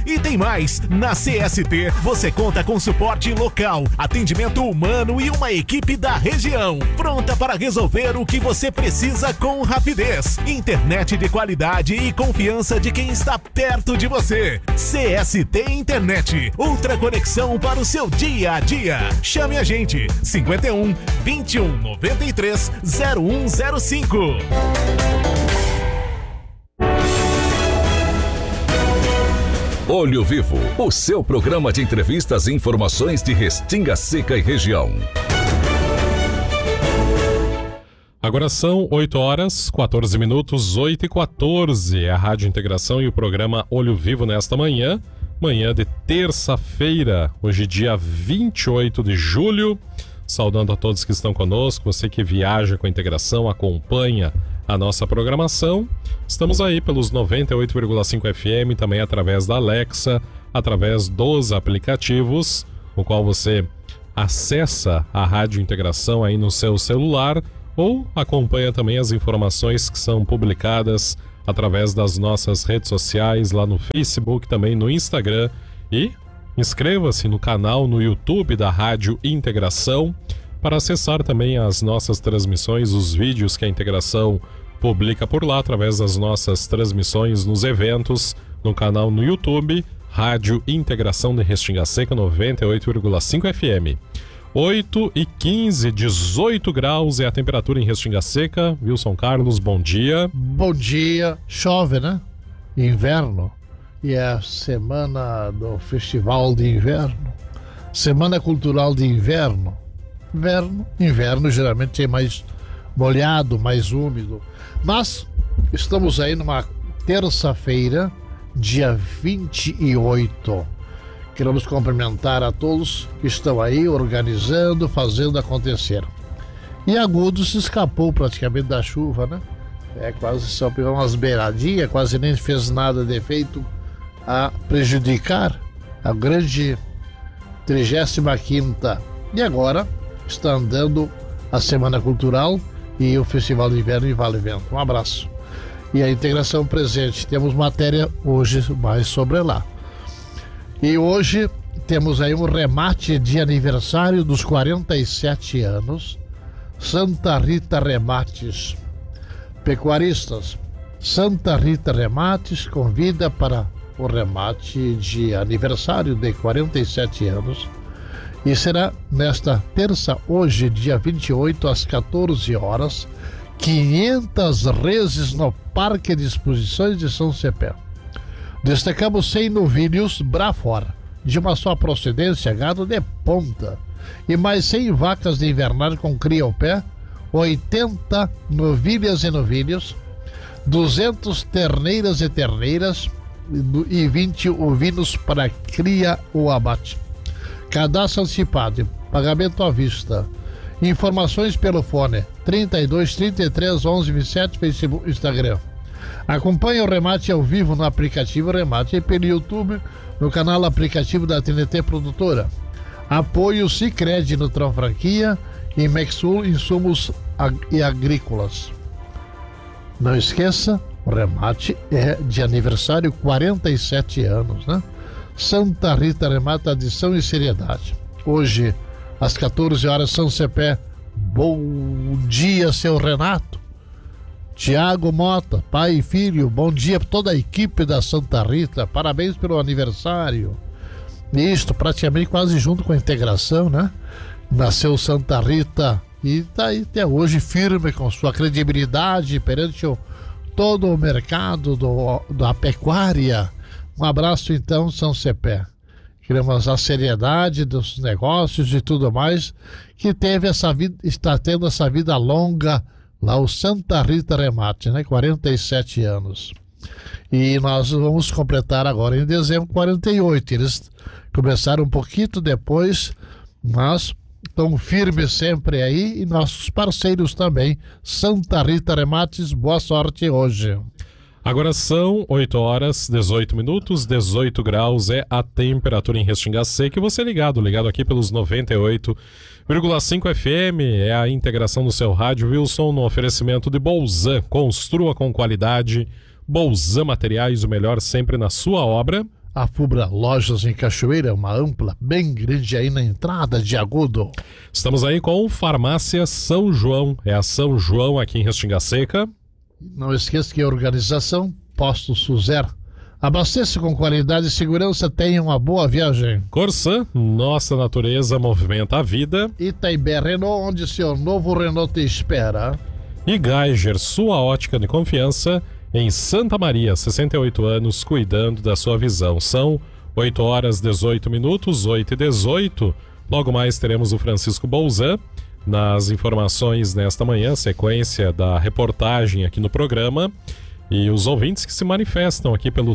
E tem mais, na CST você conta com suporte local, atendimento humano e uma equipe da região, pronta para resolver o que você precisa com rapidez, internet de qualidade e confiança de quem está perto de você. CST Internet, ultra conexão para o seu dia a dia. Chame a gente, 51 21 93 0105. Olho Vivo, o seu programa de entrevistas e informações de Restinga Seca e região. Agora são 8 horas, 14 minutos, 8h14. É a Rádio Integração e o programa Olho Vivo nesta manhã. Manhã de terça-feira, hoje dia 28 de julho. Saudando a todos que estão conosco, você que viaja com a Integração, acompanha a nossa programação. Estamos aí pelos 98,5 FM, também através da Alexa, através dos aplicativos, o qual você acessa a Rádio Integração aí no seu celular ou acompanha também as informações que são publicadas através das nossas redes sociais, lá no Facebook, também no Instagram. E inscreva-se no canal no YouTube da Rádio Integração para acessar também as nossas transmissões, os vídeos que a Integração publica por lá através das nossas transmissões nos eventos, no canal no YouTube, Rádio Integração de Restinga Seca 98,5 FM. 8h15, 18 graus é a temperatura em Restinga Seca. Wilson Carlos, bom dia. Bom dia. Chove, né? Inverno. E é a semana do Festival de Inverno. Semana Cultural de Inverno. Inverno geralmente é mais molhado, mais úmido. Mas estamos aí numa terça-feira, dia 28. Queremos cumprimentar a todos que estão aí organizando, fazendo acontecer. E Agudos se escapou praticamente da chuva, né? Quase só pegou umas beiradinhas, quase nem fez nada de efeito a prejudicar a grande 35ª. E agora está andando a Semana Cultural e o Festival de Inverno em Vale Vento. Um abraço. E a Integração presente. Temos matéria hoje mais sobre lá. E hoje temos aí um remate de aniversário dos 47 anos. Santa Rita Remates. Pecuaristas. Santa Rita Remates convida para o remate de aniversário de 47 anos. E será nesta terça, hoje, dia 28, às 14 horas, 500 reses no Parque de Exposições de São Cepé. Destacamos 100 novilhos Brafor, de uma só procedência, gado de ponta, e mais 100 vacas de invernagem com cria ao pé, 80 novilhas e novilhos, 200 terneiras e terneiras e 20 ovinos para cria ou abate. Cadastro antecipado, pagamento à vista. Informações pelo fone 32 33 11 27, Facebook, Instagram. Acompanhe o remate ao vivo no aplicativo Remate e pelo YouTube no canal aplicativo da TNT Produtora. Apoio Sicredi Nutron Franquia e Mexul Insumos e Agrícolas. Não esqueça, o remate é de aniversário 47 anos, né? Santa Rita Remate, tradição e seriedade. Hoje, às 14 horas, São Cepé. Bom dia, seu Renato. Tiago Mota, pai e filho, bom dia para toda a equipe da Santa Rita. Parabéns pelo aniversário. Isto praticamente quase junto com a integração, né? Nasceu Santa Rita e está aí até hoje firme com sua credibilidade perante todo o mercado da pecuária. Um abraço então, São Cepé. Queremos a seriedade dos negócios e tudo mais, que teve essa vida, está tendo essa vida longa lá, o Santa Rita Remate, né? 47 anos. E nós vamos completar agora em dezembro 48. Eles começaram um pouquinho depois, mas estão firmes sempre aí, e nossos parceiros também. Santa Rita Remates, boa sorte hoje. Agora são 8 horas, 18 minutos, 18 graus é a temperatura em Restinga Seca. E você ligado aqui pelos 98,5 FM, é a integração do seu rádio, Wilson, no oferecimento de Bolzan. Construa com qualidade, Bolzan Materiais, o melhor sempre na sua obra. A Fubra Lojas em Cachoeira, uma ampla, bem grande aí na entrada de Agudo. Estamos aí com Farmácia São João. É a São João aqui em Restinga Seca. Não esqueça que a organização Posto Suzer. Abasteça com qualidade e segurança, tenha uma boa viagem. Corsan, nossa natureza movimenta a vida. Itaibé Renault, onde seu novo Renault te espera. E Geiger, sua ótica de confiança, em Santa Maria, 68 anos, cuidando da sua visão. São 8 horas 18 minutos, 8 e 18. Logo mais teremos o Francisco Bolzan nas informações nesta manhã, sequência da reportagem aqui no programa. E os ouvintes que se manifestam aqui pelo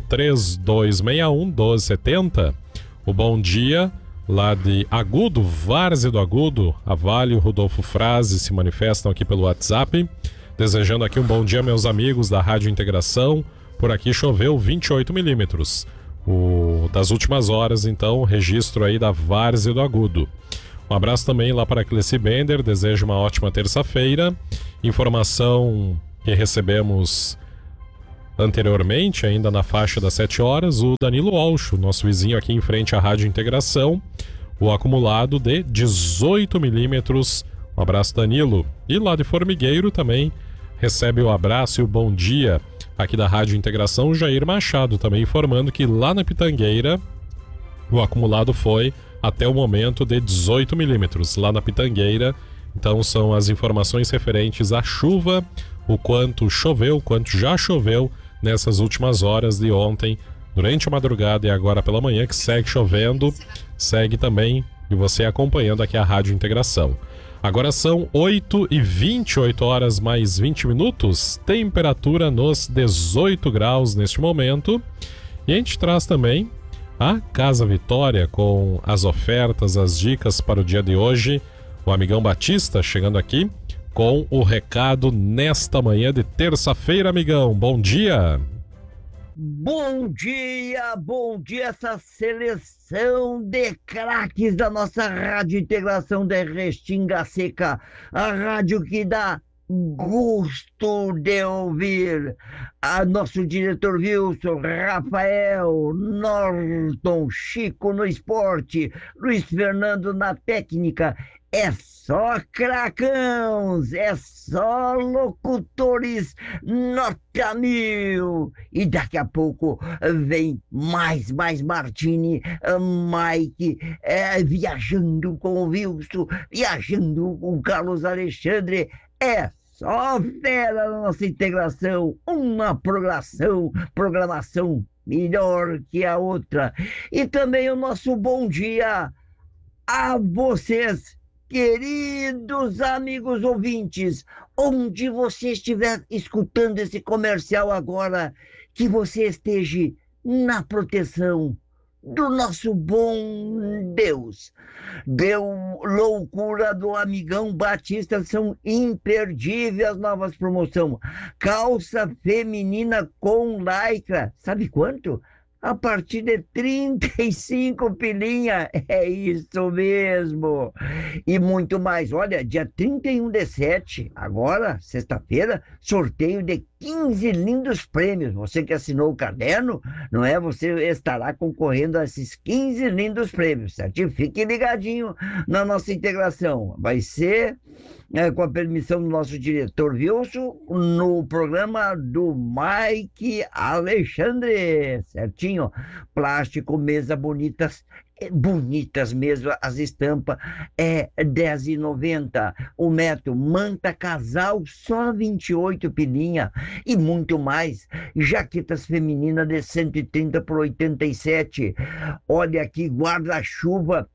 3261-1270. O bom dia lá de Agudo, Várzea do Agudo, a Vale e o Rodolfo Frase se manifestam aqui pelo WhatsApp. Desejando aqui um bom dia, meus amigos da Rádio Integração. Por aqui choveu 28 milímetros. Das últimas horas, então, registro aí da Várzea do Agudo. Um abraço também lá para a Cleci Bender. Desejo uma ótima terça-feira. Informação que recebemos anteriormente, ainda na faixa das 7 horas, o Danilo Olcho, nosso vizinho aqui em frente à Rádio Integração, o acumulado de 18 milímetros. Um abraço, Danilo. E lá de Formigueiro também recebe o abraço e o bom dia aqui da Rádio Integração, o Jair Machado, também informando que lá na Pitangueira o acumulado foi até o momento de 18 milímetros lá na Pitangueira. Então são as informações referentes à chuva, o quanto choveu, o quanto já choveu nessas últimas horas de ontem, durante a madrugada e agora pela manhã, que segue chovendo, segue também e você acompanhando aqui a Rádio Integração. Agora são 8 e 28 horas mais 20 minutos, temperatura nos 18 graus neste momento. E a gente traz também a Casa Vitória com as ofertas, as dicas para o dia de hoje. O amigão Batista chegando aqui com o recado nesta manhã de terça-feira, amigão. Bom dia! Bom dia, essa seleção de craques da nossa Rádio Integração de Restinga Seca, a rádio que dá gosto de ouvir. Nosso diretor Wilson, Rafael, Norton, Chico no esporte, Luiz Fernando na técnica. É só cracãos, é só locutores nota 1000. E daqui a pouco vem mais Martini, Mike, viajando com o Wilson, viajando com o Carlos Alexandre. É só fera na nossa integração, uma programação melhor que a outra. E também o nosso bom dia a vocês, queridos amigos ouvintes, onde você estiver escutando esse comercial agora, que você esteja na proteção do nosso bom Deus. Deu loucura do amigão Batista, são imperdíveis as novas promoções. Calça feminina com lycra, sabe quanto? A partir de 35 pilinha, é isso mesmo. E muito mais. Olha, dia 31/7, agora, sexta-feira, sorteio de 15 lindos prêmios. Você que assinou o caderno, não é? Você estará concorrendo a esses 15 lindos prêmios, certo? Fique ligadinho na nossa integração. Vai ser, com a permissão do nosso diretor Wilson, no programa do Mike Alexandre, certinho? Plástico, mesa bonitas mesmo, as estampas é R$10,90 o metro, manta casal só 28 pilinha e muito mais, jaquetas femininas de 130 por 87. Olha aqui, guarda-chuva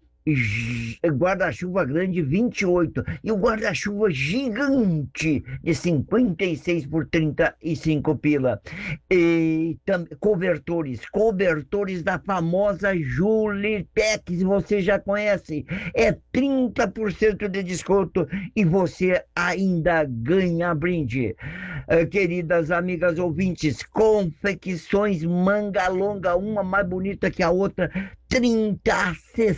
grande 28 e o guarda-chuva gigante de 56 por 35 pila. E cobertores da famosa Julitex, você já conhece, é 30% de desconto e você ainda ganha brinde. Queridas amigas ouvintes, confecções manga longa, uma mais bonita que a outra, 30 a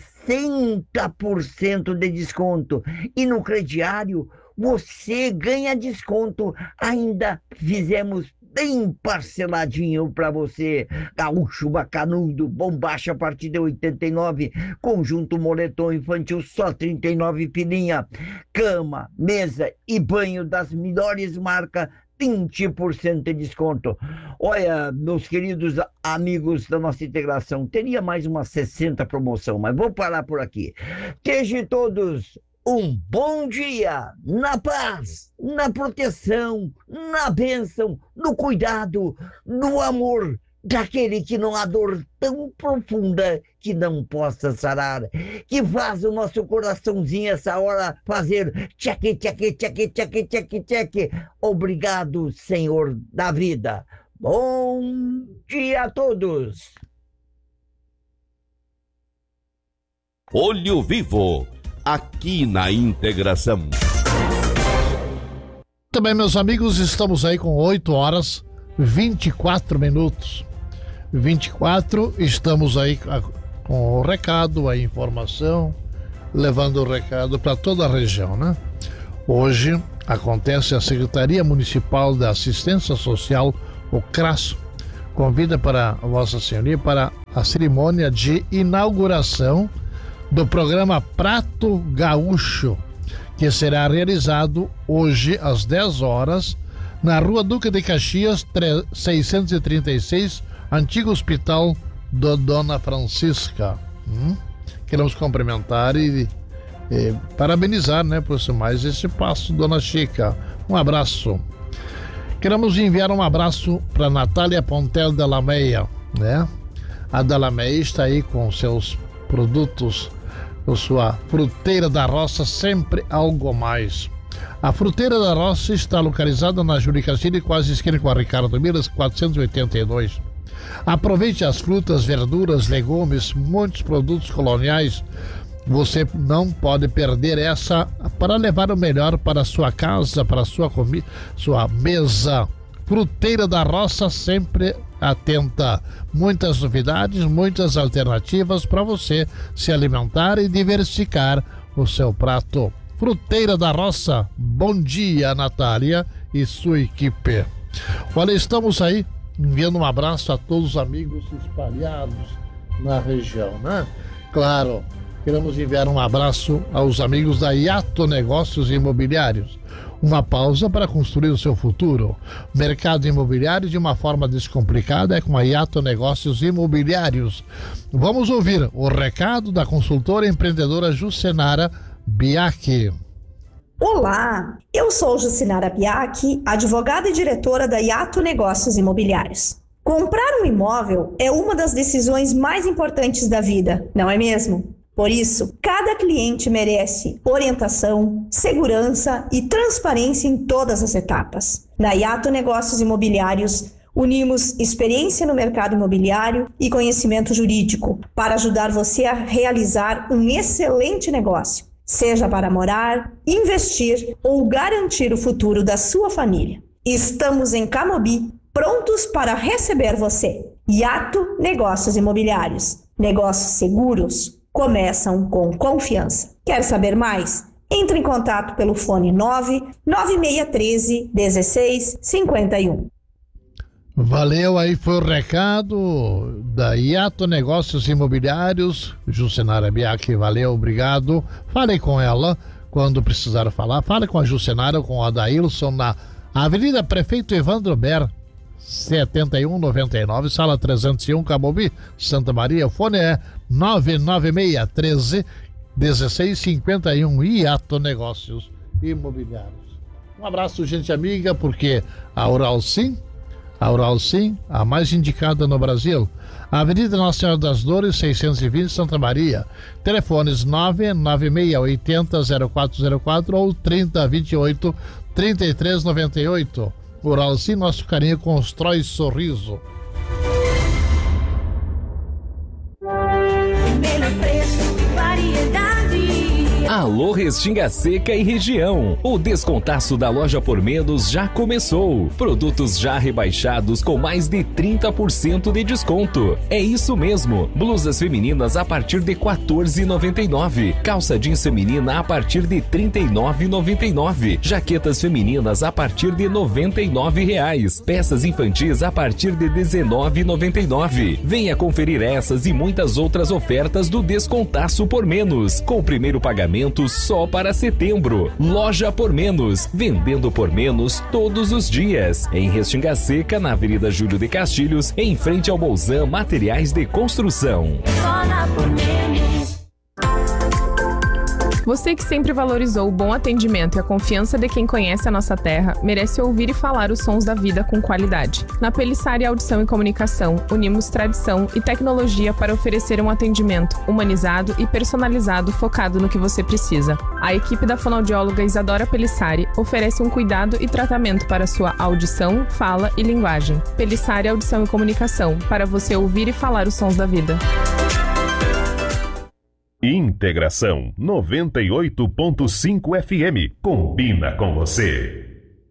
60% de desconto. E no crediário você ganha desconto. Ainda fizemos bem parceladinho para você. Gaúcho bacanudo, bombacha a partir de 89, conjunto moletom infantil só 39 pilinha, cama, mesa e banho das melhores marcas, 20% de desconto. Olha, meus queridos amigos da nossa integração, teria mais umas 60 promoção, mas vou parar por aqui. Tenham todos um bom dia, na paz, na proteção, na bênção, no cuidado, no amor daquele que não há dor tão profunda que não possa sarar, que faz o nosso coraçãozinho essa hora fazer tcheque, tcheque, tcheque, tcheque, tcheque, tcheque. Obrigado, Senhor da vida. Bom dia a todos. Olho Vivo, aqui na Integração. Também, meus amigos, estamos aí com 8 horas 24 minutos. 24, estamos aí com o recado, a informação, levando o recado para toda a região, né? Hoje acontece a Secretaria Municipal da Assistência Social, o CRAS, convida para a Vossa Senhoria para a cerimônia de inauguração do programa Prato Gaúcho, que será realizado hoje às 10 horas na Rua Duque de Caxias, 636, antigo Hospital do Dona Francisca. Queremos cumprimentar e parabenizar, né, por mais esse passo, Dona Chica. Um abraço. Queremos enviar um abraço para Natália Pontel Dalameia, né? A Dalameia está aí com seus produtos, com sua Fruteira da Roça, sempre algo mais. A Fruteira da Roça está localizada na Júlio Castilho, quase esquina com a Ricardo Miras, 482. Aproveite as frutas, verduras, legumes, muitos produtos coloniais. Você não pode perder essa para levar o melhor para a sua casa, para a sua comida, sua mesa. Fruteira da Roça, sempre atenta. Muitas novidades, muitas alternativas para você se alimentar e diversificar o seu prato. Fruteira da Roça, bom dia, Natália e sua equipe. Olha, estamos aí enviando um abraço a todos os amigos espalhados na região, né? Claro, queremos enviar um abraço aos amigos da Iato Negócios Imobiliários. Uma pausa para construir o seu futuro. Mercado imobiliário de uma forma descomplicada é com a Iato Negócios Imobiliários. Vamos ouvir o recado da consultora empreendedora Jucenara Biaki. Olá, eu sou Jucenara Biaki, advogada e diretora da Iato Negócios Imobiliários. Comprar um imóvel é uma das decisões mais importantes da vida, não é mesmo? Por isso, cada cliente merece orientação, segurança e transparência em todas as etapas. Na Iato Negócios Imobiliários, unimos experiência no mercado imobiliário e conhecimento jurídico para ajudar você a realizar um excelente negócio, seja para morar, investir ou garantir o futuro da sua família. Estamos em Camobi, prontos para receber você. Iato Negócios Imobiliários. Negócios seguros começam com confiança. Quer saber mais? Entre em contato pelo fone 99613 1651. Valeu, aí foi o recado da Iato Negócios Imobiliários, Jucenara Biaki, valeu, obrigado. Fale com ela quando precisar falar, fale com a Jucenara ou com o Adailson na Avenida Prefeito Evandro Ber, 7199, sala 301, Camobi, Santa Maria. O fone é 99613 1651, Iato Negócios Imobiliários. Um abraço, gente amiga, porque a Oral Sim, a mais indicada no Brasil. Avenida Nossa Senhora das Dores, 620, Santa Maria. Telefones 99680-0404 ou 3028-3398. Oral Sim, nosso carinho constrói sorriso. Menor preço, variedade. Alô Restinga Seca e região. O descontaço da Loja Por Menos já começou. Produtos já rebaixados com mais de 30% de desconto. É isso mesmo. Blusas femininas a partir de R$ 14,99. Calça jeans feminina a partir de R$ 39,99. Jaquetas femininas a partir de R$ 99,00. Peças infantis a partir de R$ 19,99. Venha conferir essas e muitas outras ofertas do Descontaço Por Menos, com o primeiro pagamento só para setembro. Loja Por Menos, vendendo por menos todos os dias. Em Restinga Seca, na Avenida Júlio de Castilhos, em frente ao Bolzan Materiais de Construção. Só na Por Menos. Você que sempre valorizou o bom atendimento e a confiança de quem conhece a nossa terra, merece ouvir e falar os sons da vida com qualidade. Na Pelissari Audição e Comunicação, unimos tradição e tecnologia para oferecer um atendimento humanizado e personalizado focado no que você precisa. A equipe da fonoaudióloga Isadora Pelissari oferece um cuidado e tratamento para sua audição, fala e linguagem. Pelissari Audição e Comunicação, para você ouvir e falar os sons da vida. Integração 98.5 FM. Combina com você.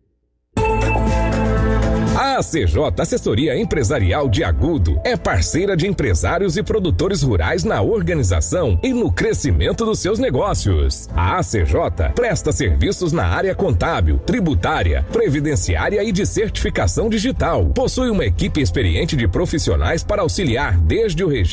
A ACJ Assessoria Empresarial de Agudo é parceira de empresários e produtores rurais na organização e no crescimento dos seus negócios. A ACJ presta serviços na área contábil, tributária, previdenciária e de certificação digital. Possui uma equipe experiente de profissionais para auxiliar desde o registro